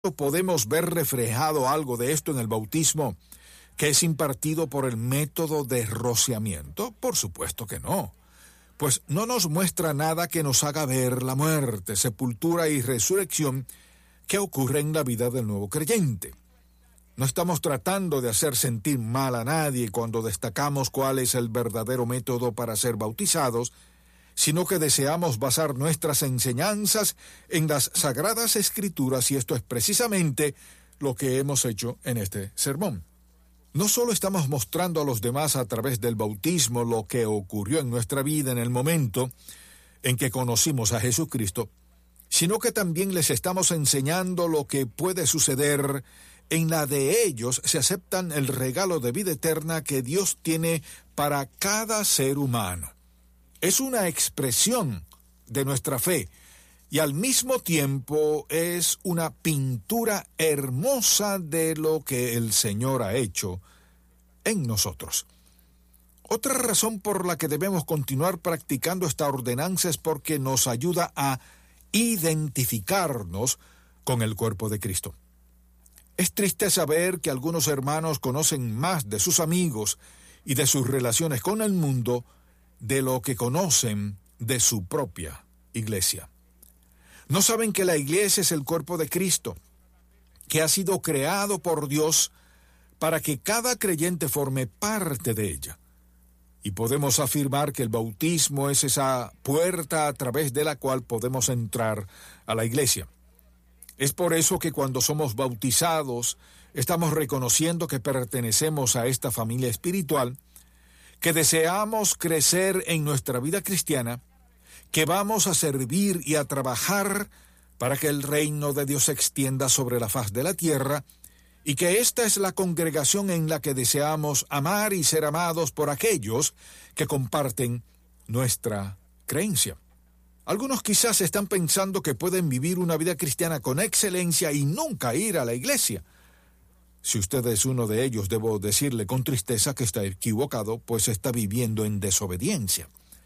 podemos ver reflejado algo de esto en el bautismo que es impartido por el método de rociamiento? Por supuesto que no, pues no nos muestra nada que nos haga ver la muerte, sepultura y resurrección que ocurre en la vida del nuevo creyente. No estamos tratando de hacer sentir mal a nadie cuando destacamos cuál es el verdadero método para ser bautizados, sino que deseamos basar nuestras enseñanzas en las Sagradas Escrituras, y esto es precisamente lo que hemos hecho en este sermón. No solo estamos mostrando a los demás a través del bautismo lo que ocurrió en nuestra vida en el momento en que conocimos a Jesucristo, sino que también les estamos enseñando lo que puede suceder en la de ellos si aceptan el regalo de vida eterna que Dios tiene para cada ser humano. Es una expresión de nuestra fe y al mismo tiempo es una pintura hermosa de lo que el Señor ha hecho en nosotros. Otra razón por la que debemos continuar practicando esta ordenanza es porque nos ayuda a identificarnos con el cuerpo de Cristo. Es triste saber que algunos hermanos conocen más de sus amigos y de sus relaciones con el mundo de lo que conocen de su propia iglesia. No saben que la iglesia es el cuerpo de Cristo, que ha sido creado por Dios para que cada creyente forme parte de ella. Y podemos afirmar que el bautismo es esa puerta a través de la cual podemos entrar a la iglesia. Es por eso que cuando somos bautizados, estamos reconociendo que pertenecemos a esta familia espiritual, que deseamos crecer en nuestra vida cristiana, que vamos a servir y a trabajar para que el reino de Dios se extienda sobre la faz de la tierra, y que esta es la congregación en la que deseamos amar y ser amados por aquellos que comparten nuestra creencia. Algunos quizás están pensando que pueden vivir una vida cristiana con excelencia y nunca ir a la iglesia. Si usted es uno de ellos, debo decirle con tristeza que está equivocado, pues está viviendo en desobediencia.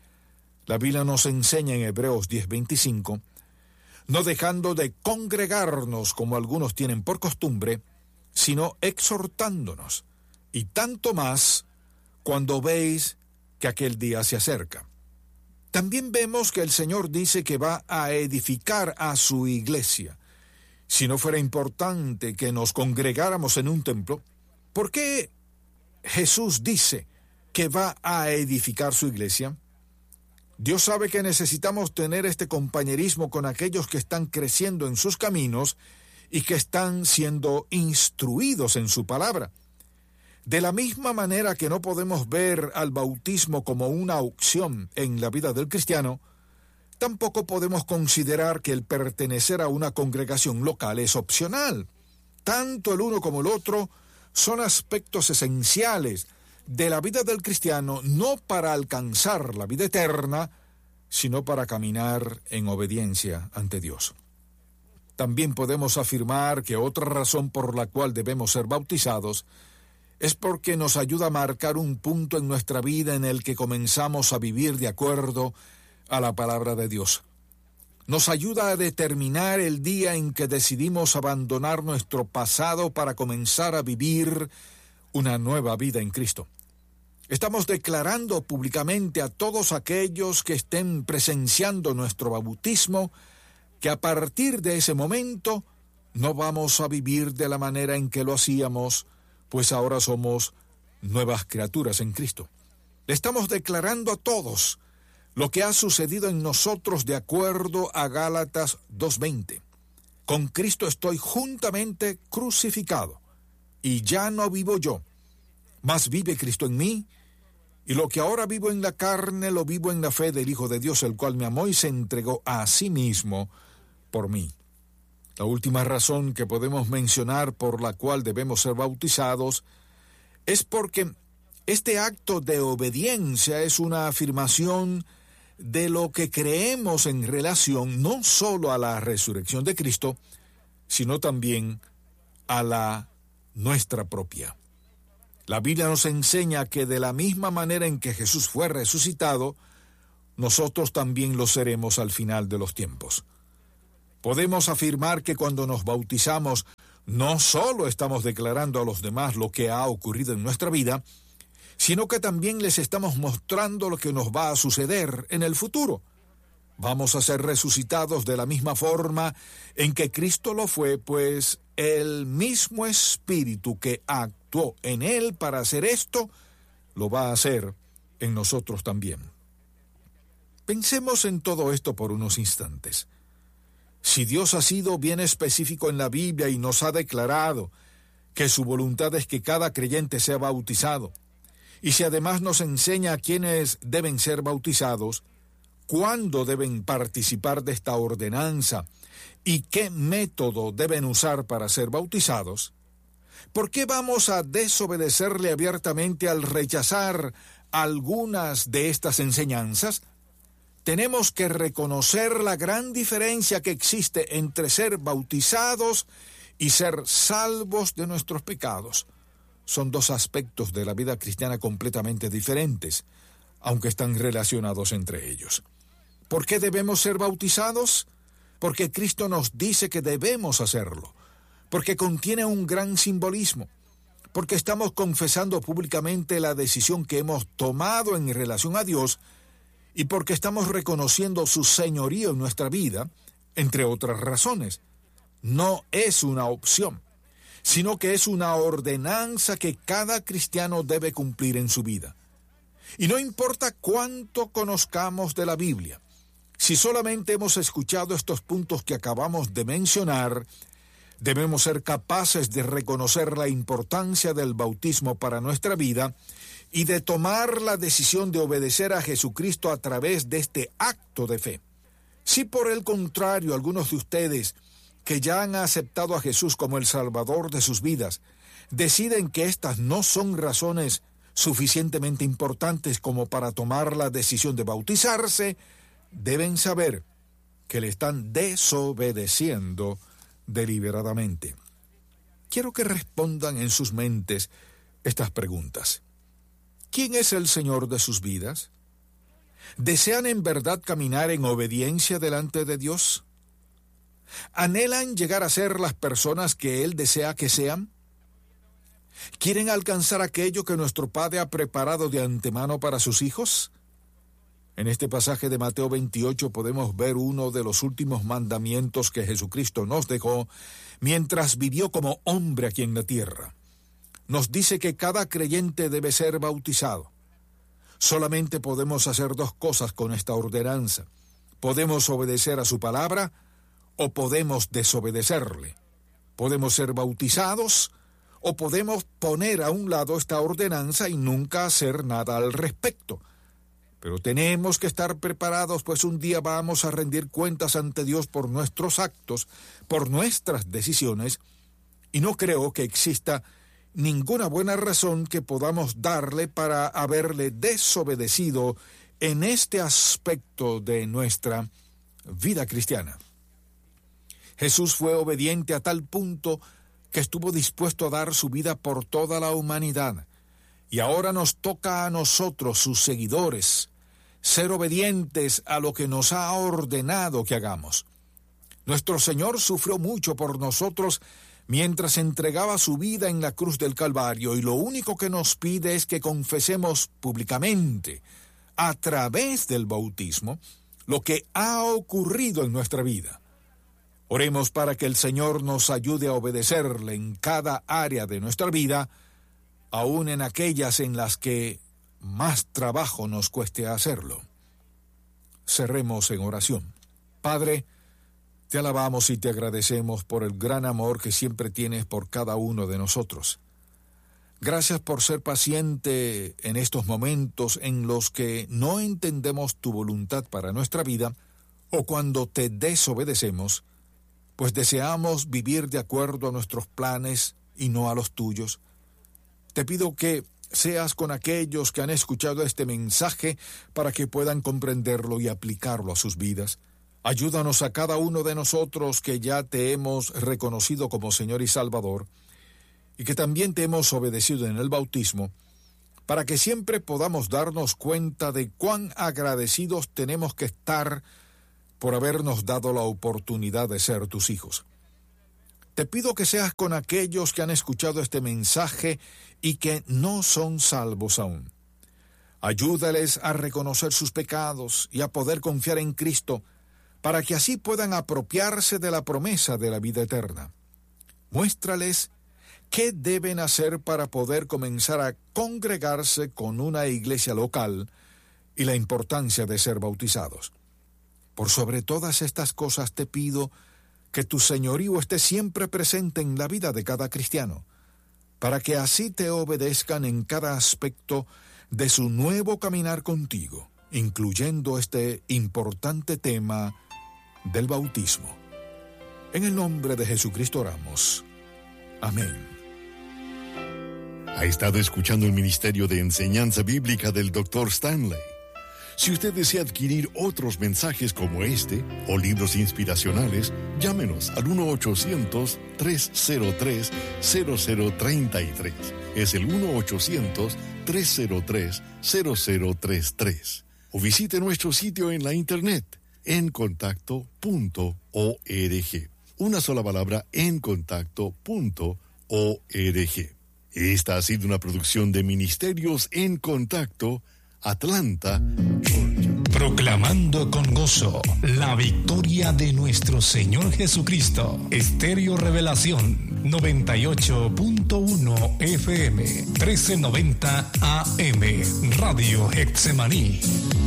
La Biblia nos enseña en Hebreos 10:25, no dejando de congregarnos como algunos tienen por costumbre, sino exhortándonos, y tanto más cuando veis que aquel día se acerca. También vemos que el Señor dice que va a edificar a su iglesia. Si no fuera importante que nos congregáramos en un templo, ¿por qué Jesús dice que va a edificar su iglesia? Dios sabe que necesitamos tener este compañerismo con aquellos que están creciendo en sus caminos y que están siendo instruidos en su palabra. De la misma manera que no podemos ver al bautismo como una opción en la vida del cristiano, tampoco podemos considerar que el pertenecer a una congregación local es opcional. Tanto el uno como el otro son aspectos esenciales de la vida del cristiano, no para alcanzar la vida eterna, sino para caminar en obediencia ante Dios. También podemos afirmar que otra razón por la cual debemos ser bautizados es porque nos ayuda a marcar un punto en nuestra vida en el que comenzamos a vivir de acuerdo a la palabra de Dios. Nos ayuda a determinar el día en que decidimos abandonar nuestro pasado para comenzar a vivir una nueva vida en Cristo. Estamos declarando públicamente a todos aquellos que estén presenciando nuestro bautismo que a partir de ese momento no vamos a vivir de la manera en que lo hacíamos, pues ahora somos nuevas criaturas en Cristo. Le estamos declarando a todos lo que ha sucedido en nosotros de acuerdo a Gálatas 2:20. Con Cristo estoy juntamente crucificado, y ya no vivo yo, mas vive Cristo en mí, y lo que ahora vivo en la carne lo vivo en la fe del Hijo de Dios, el cual me amó y se entregó a sí mismo por mí. La última razón que podemos mencionar por la cual debemos ser bautizados es porque este acto de obediencia es una afirmación de lo que creemos en relación no solo a la resurrección de Cristo, sino también a la nuestra propia. La Biblia nos enseña que de la misma manera en que Jesús fue resucitado, nosotros también lo seremos al final de los tiempos. Podemos afirmar que cuando nos bautizamos, no solo estamos declarando a los demás lo que ha ocurrido en nuestra vida, sino que también les estamos mostrando lo que nos va a suceder en el futuro. Vamos a ser resucitados de la misma forma en que Cristo lo fue, pues el mismo Espíritu que actuó en Él para hacer esto, lo va a hacer en nosotros también. Pensemos en todo esto por unos instantes. Si Dios ha sido bien específico en la Biblia y nos ha declarado que su voluntad es que cada creyente sea bautizado, y si además nos enseña a quienes deben ser bautizados, cuándo deben participar de esta ordenanza y qué método deben usar para ser bautizados, ¿por qué vamos a desobedecerle abiertamente al rechazar algunas de estas enseñanzas? Tenemos que reconocer la gran diferencia que existe entre ser bautizados y ser salvos de nuestros pecados. Son dos aspectos de la vida cristiana completamente diferentes, aunque están relacionados entre ellos. ¿Por qué debemos ser bautizados? Porque Cristo nos dice que debemos hacerlo, porque contiene un gran simbolismo, porque estamos confesando públicamente la decisión que hemos tomado en relación a Dios y porque estamos reconociendo su señorío en nuestra vida, entre otras razones. No es una opción, sino que es una ordenanza que cada cristiano debe cumplir en su vida. Y no importa cuánto conozcamos de la Biblia, si solamente hemos escuchado estos puntos que acabamos de mencionar, debemos ser capaces de reconocer la importancia del bautismo para nuestra vida y de tomar la decisión de obedecer a Jesucristo a través de este acto de fe. Si por el contrario algunos de ustedes que ya han aceptado a Jesús como el Salvador de sus vidas, deciden que estas no son razones suficientemente importantes como para tomar la decisión de bautizarse, deben saber que le están desobedeciendo deliberadamente. Quiero que respondan en sus mentes estas preguntas. ¿Quién es el Señor de sus vidas? ¿Desean en verdad caminar en obediencia delante de Dios? ¿Anhelan llegar a ser las personas que Él desea que sean? ¿Quieren alcanzar aquello que nuestro Padre ha preparado de antemano para sus hijos? En este pasaje de Mateo 28 podemos ver uno de los últimos mandamientos que Jesucristo nos dejó mientras vivió como hombre aquí en la tierra. Nos dice que cada creyente debe ser bautizado. Solamente podemos hacer dos cosas con esta ordenanza. Podemos obedecer a su palabra o podemos desobedecerle. Podemos ser bautizados o podemos poner a un lado esta ordenanza y nunca hacer nada al respecto. Pero tenemos que estar preparados, pues un día vamos a rendir cuentas ante Dios por nuestros actos, por nuestras decisiones, y no creo que exista ninguna buena razón que podamos darle para haberle desobedecido en este aspecto de nuestra vida cristiana. Jesús fue obediente a tal punto que estuvo dispuesto a dar su vida por toda la humanidad, y ahora nos toca a nosotros, sus seguidores, ser obedientes a lo que nos ha ordenado que hagamos. Nuestro Señor sufrió mucho por nosotros mientras entregaba su vida en la cruz del Calvario, y lo único que nos pide es que confesemos públicamente, a través del bautismo, lo que ha ocurrido en nuestra vida. Oremos para que el Señor nos ayude a obedecerle en cada área de nuestra vida, aun en aquellas en las que más trabajo nos cueste hacerlo. Cerremos en oración. Padre, te alabamos y te agradecemos por el gran amor que siempre tienes por cada uno de nosotros. Gracias por ser paciente en estos momentos en los que no entendemos tu voluntad para nuestra vida o cuando te desobedecemos, pues deseamos vivir de acuerdo a nuestros planes y no a los tuyos. Te pido que seas con aquellos que han escuchado este mensaje para que puedan comprenderlo y aplicarlo a sus vidas. Ayúdanos a cada uno de nosotros que ya te hemos reconocido como Señor y Salvador y que también te hemos obedecido en el bautismo, para que siempre podamos darnos cuenta de cuán agradecidos tenemos que estar por habernos dado la oportunidad de ser tus hijos. Te pido que seas con aquellos que han escuchado este mensaje y que no son salvos aún. Ayúdales a reconocer sus pecados y a poder confiar en Cristo, para que así puedan apropiarse de la promesa de la vida eterna. Muéstrales qué deben hacer para poder comenzar a congregarse con una iglesia local y la importancia de ser bautizados. Por sobre todas estas cosas te pido que tu señorío esté siempre presente en la vida de cada cristiano, para que así te obedezcan en cada aspecto de su nuevo caminar contigo, incluyendo este importante tema del bautismo. En el nombre de Jesucristo oramos. Amén. Ha estado escuchando el Ministerio de Enseñanza Bíblica del Dr. Stanley. Si usted desea adquirir otros mensajes como este o libros inspiracionales, llámenos al 1-800-303-0033. Es el 1-800-303-0033. O visite nuestro sitio en la internet, encontacto.org. Una sola palabra, encontacto.org. Esta ha sido una producción de Ministerios en Contacto, Atlanta, Georgia. Proclamando con gozo la victoria de nuestro Señor Jesucristo. Estéreo Revelación 98.1 FM 1390 AM Radio Getsemaní.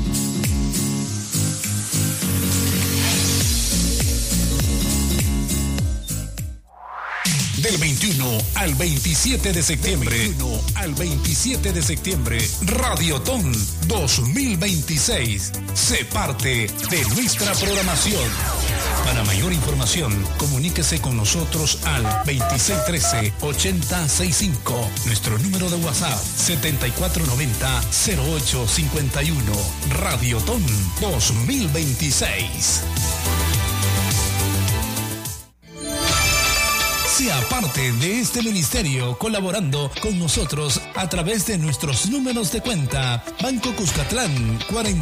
Del 21 al 27 de septiembre. Radiotón 2026. Sé parte de nuestra programación. Para mayor información, comuníquese con nosotros al 2613-8065. Nuestro número de WhatsApp 7490-0851. Radiotón 2026. Sea parte de este ministerio colaborando con nosotros a través de nuestros números de cuenta. Banco Cuscatlán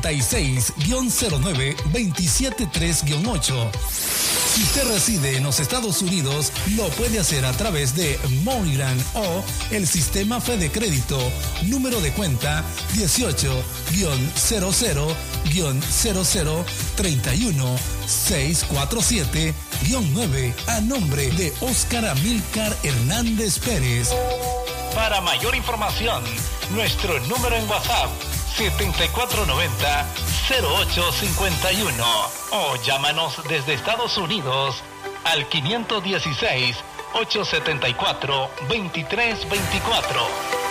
46-09-273-8. Si usted reside en los Estados Unidos, lo puede hacer a través de MoneyGram o el sistema Fede Crédito. Número de cuenta 18-00-0031-647-9 a nombre de Óscar Amílcar Hernández Pérez. Para mayor información, nuestro número en WhatsApp 7490-0851 o llámanos desde Estados Unidos al 516-874-2324.